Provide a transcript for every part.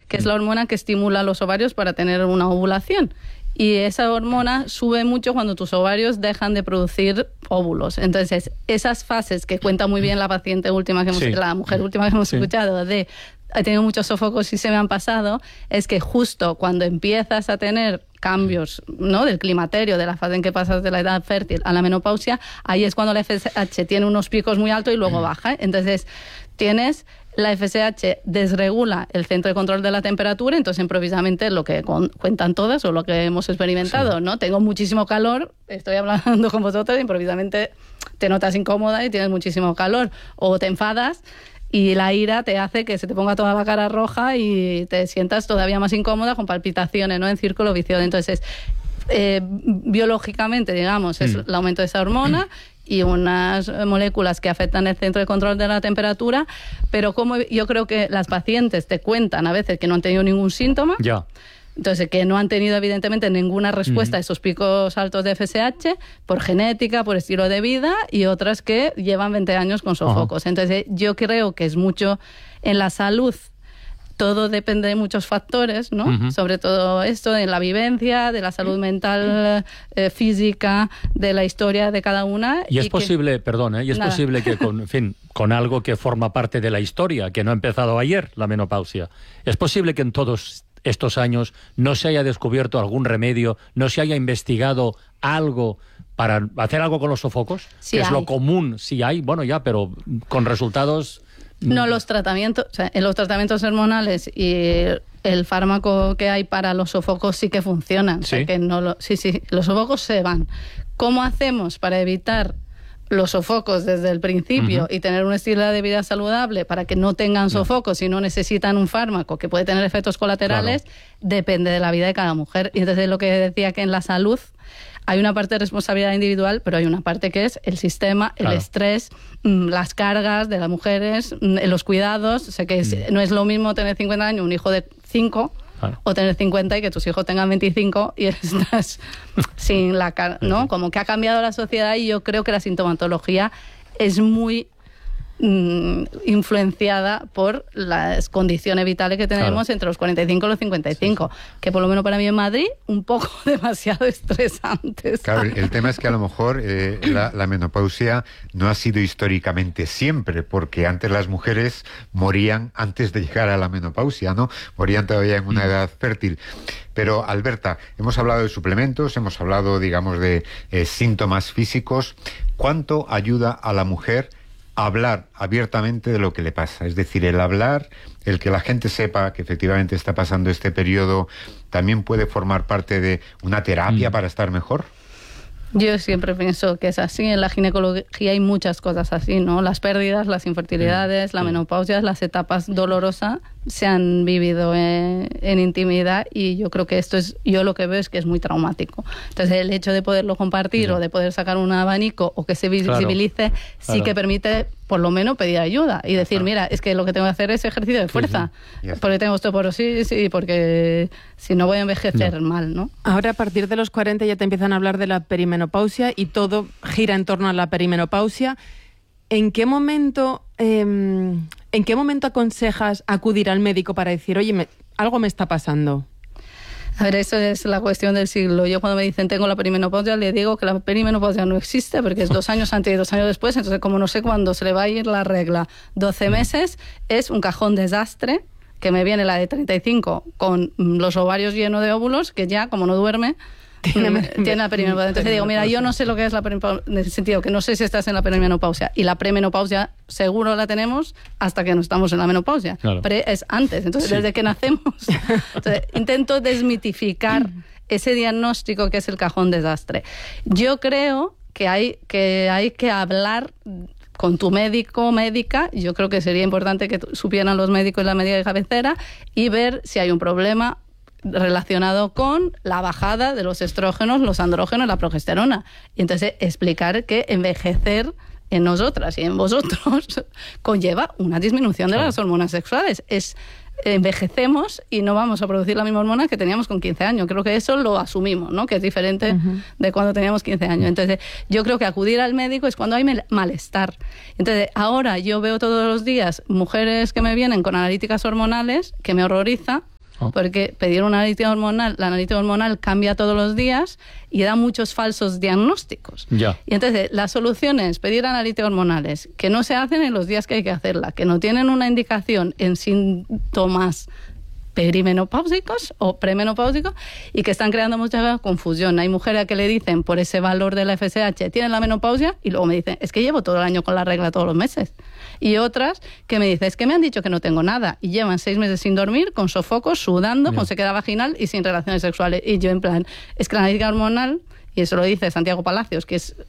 que es la hormona que estimula los ovarios para tener una ovulación. Y esa hormona sube mucho cuando tus ovarios dejan de producir óvulos. Entonces, esas fases que cuenta muy bien la paciente última que la mujer última que hemos escuchado, de he tenido muchos sofocos y se me han pasado, es que justo cuando empiezas a tener cambios, ¿no?, del climaterio, de la fase en que pasas de la edad fértil a la menopausia, ahí es cuando la FSH tiene unos picos muy altos y luego baja. Entonces, la FSH desregula el centro de control de la temperatura, entonces improvisamente lo que cuentan todas o lo que hemos experimentado, ¿no? Tengo muchísimo calor, estoy hablando con vosotros, improvisamente te notas incómoda y tienes muchísimo calor, o te enfadas y la ira te hace que se te ponga toda la cara roja y te sientas todavía más incómoda con palpitaciones, ¿no?, en círculo vicioso. Entonces, biológicamente, digamos, es el aumento de esa hormona y unas moléculas que afectan el centro de control de la temperatura, pero como yo creo que las pacientes te cuentan a veces que no han tenido ningún síntoma, entonces que no han tenido evidentemente ninguna respuesta a esos picos altos de FSH por genética, por estilo de vida, y otras que llevan 20 años con sofocos. Entonces yo creo que es mucho en la salud. Todo depende de muchos factores, ¿no? Sobre todo esto, de la vivencia, de la salud mental, física, de la historia de cada una. Y es posible, posible que con algo que forma parte de la historia, que no ha empezado ayer, la menopausia, es posible que en todos estos años no se haya descubierto algún remedio, no se haya investigado algo para hacer algo con los sofocos, que es lo común, sí hay, pero con resultados... No, los tratamientos, en los tratamientos hormonales y el fármaco que hay para los sofocos sí que funcionan. ¿Sí? Los sofocos se van. ¿Cómo hacemos para evitar los sofocos desde el principio y tener un estilo de vida saludable para que no tengan sofocos y no necesitan un fármaco que puede tener efectos colaterales? Depende de la vida de cada mujer. Y entonces lo que decía, que en la salud hay una parte de responsabilidad individual, pero hay una parte que es el sistema, el estrés, las cargas de las mujeres, los cuidados. O sea que no es lo mismo tener 50 años, un hijo de 5, o tener 50 y que tus hijos tengan 25 y estás sin la cara, ¿no? Como que ha cambiado la sociedad, y yo creo que la sintomatología es muy influenciada por las condiciones vitales que tenemos entre los 45 y los 55, que por lo menos para mí en Madrid un poco demasiado estresantes. Claro, el tema es que a lo mejor la menopausia no ha sido históricamente siempre, porque antes las mujeres morían antes de llegar a la menopausia, ¿no? Morían todavía en una edad fértil. Pero, Alberta, hemos hablado de suplementos, hemos hablado, digamos, de síntomas físicos. ¿Cuánto ayuda a la mujer hablar abiertamente de lo que le pasa? Es decir, el hablar, el que la gente sepa que efectivamente está pasando este periodo, ¿también puede formar parte de una terapia para estar mejor? Yo siempre pienso que es así. En la ginecología hay muchas cosas así, ¿no? Las pérdidas, las infertilidades, la menopausia, las etapas dolorosas se han vivido en intimidad, y yo creo que yo lo que veo es que es muy traumático. Entonces el hecho de poderlo compartir o de poder sacar un abanico o que se visibilice sí que permite por lo menos pedir ayuda y decir, mira, es que lo que tengo que hacer es ejercicio de fuerza, porque tengo osteoporosis y porque si no voy a envejecer mal, ¿no? Ahora a partir de los 40 ya te empiezan a hablar de la perimenopausia y todo gira en torno a la perimenopausia. ¿En qué momento aconsejas acudir al médico para decir, oye, algo me está pasando? A ver, eso es la cuestión del siglo. Yo cuando me dicen tengo la perimenopausia, le digo que la perimenopausia no existe, porque es 2 años antes y 2 años después. Entonces, como no sé cuándo se le va a ir la regla, 12 meses, es un cajón desastre, que me viene la de 35 con los ovarios llenos de óvulos, que ya, como no duerme, tiene la perimenopausia. Entonces digo, mira, yo no sé lo que es la perimenopausia, en el sentido que no sé si estás en la perimenopausia, y la premenopausia seguro la tenemos hasta que no estamos en la menopausia. Pre es antes, entonces desde que nacemos. Entonces, intento desmitificar ese diagnóstico que es el cajón desastre. Yo creo que hay que hablar con tu médico o médica. Yo creo que sería importante que supieran los médicos la medida de cabecera y ver si hay un problema relacionado con la bajada de los estrógenos, los andrógenos, la progesterona. Y entonces explicar que envejecer en nosotras y en vosotros conlleva una disminución de las hormonas sexuales. Envejecemos y no vamos a producir la misma hormona que teníamos con 15 años. Creo que eso lo asumimos, ¿no? Que es diferente de cuando teníamos 15 años. Entonces, yo creo que acudir al médico es cuando hay malestar. Entonces, ahora yo veo todos los días mujeres que me vienen con analíticas hormonales, que me horroriza, porque pedir una analítica hormonal, la analítica hormonal cambia todos los días y da muchos falsos diagnósticos. Ya. Y entonces la solución es pedir analíticas hormonales que no se hacen en los días que hay que hacerla, que no tienen una indicación en síntomas perimenopáusicos o premenopáusicos y que están creando mucha confusión. Hay mujeres que le dicen por ese valor de la FSH tienen la menopausia y luego me dicen es que llevo todo el año con la regla todos los meses. Y otras que me dicen es que me han dicho que no tengo nada y llevan 6 meses sin dormir, con sofocos, sudando, con sequedad vaginal y sin relaciones sexuales. Y yo en plan, es que la analítica hormonal, y eso lo dice Santiago Palacios, que es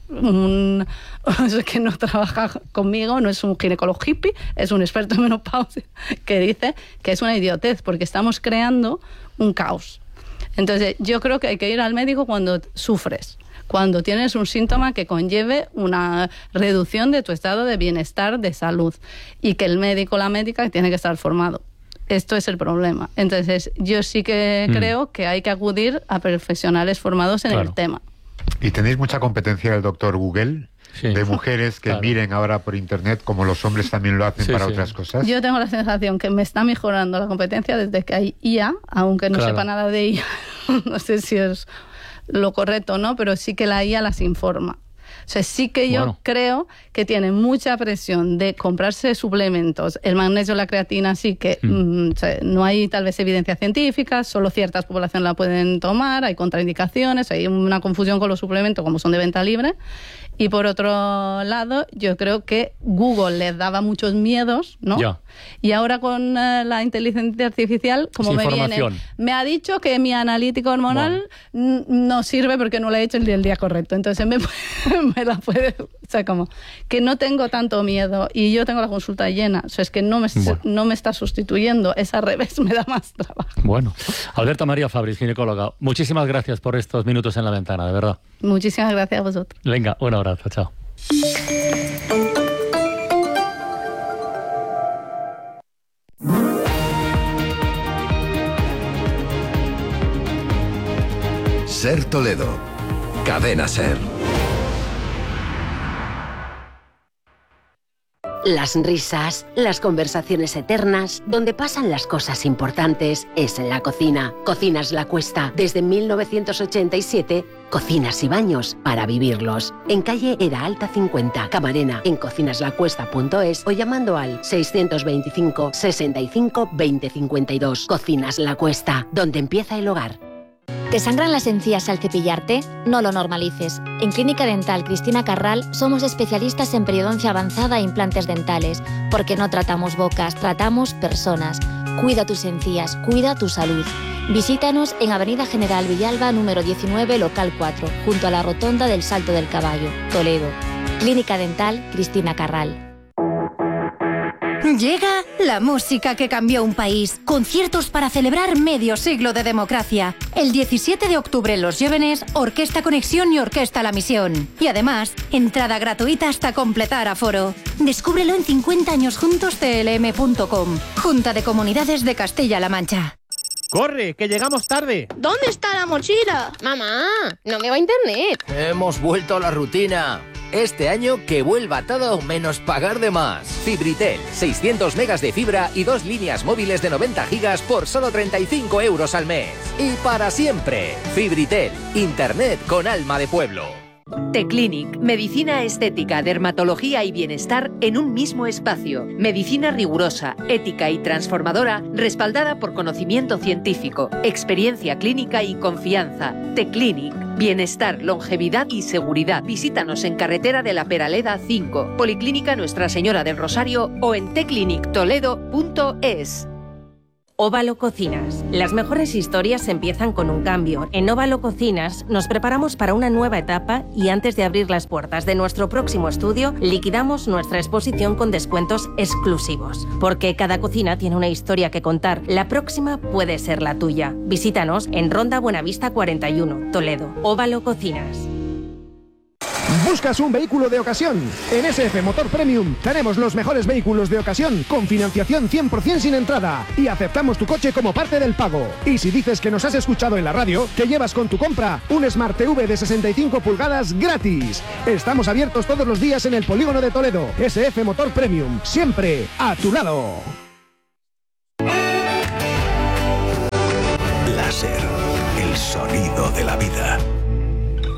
que no trabaja conmigo, no es un ginecólogo hippie, es un experto en menopausia, que dice que es una idiotez, porque estamos creando un caos. Entonces, yo creo que hay que ir al médico cuando sufres, cuando tienes un síntoma que conlleve una reducción de tu estado de bienestar, de salud, y que el médico o la médica tiene que estar formado. Esto es el problema. Entonces, yo sí que creo que hay que acudir a profesionales formados en el tema. ¿Y tenéis mucha competencia del doctor Google? Sí. De mujeres que miren ahora por internet como los hombres también lo hacen para otras cosas. Yo tengo la sensación que me está mejorando la competencia desde que hay IA, aunque no sepa nada de IA. No sé si es lo correcto o no, pero sí que la IA las informa. O sea, sí que yo creo que tienen mucha presión de comprarse suplementos. El magnesio, la creatina, sí que o sea, no hay tal vez evidencia científica, solo ciertas poblaciones la pueden tomar, hay contraindicaciones, hay una confusión con los suplementos como son de venta libre. Y por otro lado, yo creo que Google les daba muchos miedos, ¿no? Y ahora con la inteligencia artificial, como me viene, me ha dicho que mi analítica hormonal no sirve porque no la he hecho el día correcto. Entonces me la puede... O sea, como que no tengo tanto miedo y yo tengo la consulta llena. O sea, es que no me está sustituyendo. Es al revés, me da más trabajo. Bueno. Alberta María Fabris, ginecóloga, muchísimas gracias por estos minutos en la ventana, de verdad. Muchísimas gracias a vosotros. Venga, un abrazo, chao. Ser Toledo, Cadena Ser. Las risas, las conversaciones eternas, donde pasan las cosas importantes, es en la cocina. Cocinas La Cuesta, desde 1987, cocinas y baños para vivirlos. En calle Era Alta 50, Camarena, en cocinaslacuesta.es o llamando al 625 65 20 52. Cocinas La Cuesta, donde empieza el hogar. ¿Te sangran las encías al cepillarte? No lo normalices. En Clínica Dental Cristina Carral somos especialistas en periodoncia avanzada e implantes dentales, porque no tratamos bocas, tratamos personas. Cuida tus encías, cuida tu salud. Visítanos en Avenida General Villalba, número 19, local 4, junto a la rotonda del Salto del Caballo, Toledo. Clínica Dental Cristina Carral. Llega la música que cambió un país. Conciertos para celebrar medio siglo de democracia. El 17 de octubre en Los Llévenes, Orquesta Conexión y Orquesta La Misión. Y además, entrada gratuita hasta completar aforo. Descúbrelo en 50añosjuntos.tlm.com. Junta de Comunidades de Castilla-La Mancha. ¡Corre, que llegamos tarde! ¿Dónde está la mochila? Mamá, no me va internet. Hemos vuelto a la rutina. Este año que vuelva todo menos pagar de más. Fibritel, 600 megas de fibra y 2 líneas móviles de 90 gigas por solo 35 euros al mes. Y para siempre, Fibritel, internet con alma de pueblo. T-Clinic, medicina estética, dermatología y bienestar en un mismo espacio. Medicina rigurosa, ética y transformadora, respaldada por conocimiento científico, experiencia clínica y confianza. T-Clinic, bienestar, longevidad y seguridad. Visítanos en Carretera de la Peraleda 5, Policlínica Nuestra Señora del Rosario o en tclinictoledo.es. Óvalo Cocinas. Las mejores historias empiezan con un cambio. En Óvalo Cocinas nos preparamos para una nueva etapa y antes de abrir las puertas de nuestro próximo estudio, liquidamos nuestra exposición con descuentos exclusivos. Porque cada cocina tiene una historia que contar. La próxima puede ser la tuya. Visítanos en Ronda Buenavista 41, Toledo. Óvalo Cocinas. ¿Buscas un vehículo de ocasión? En SF Motor Premium tenemos los mejores vehículos de ocasión con financiación 100% sin entrada y aceptamos tu coche como parte del pago. Y si dices que nos has escuchado en la radio, te llevas con tu compra un Smart TV de 65 pulgadas gratis. Estamos abiertos todos los días en el Polígono de Toledo. SF Motor Premium, siempre a tu lado. Ser, el sonido de la vida.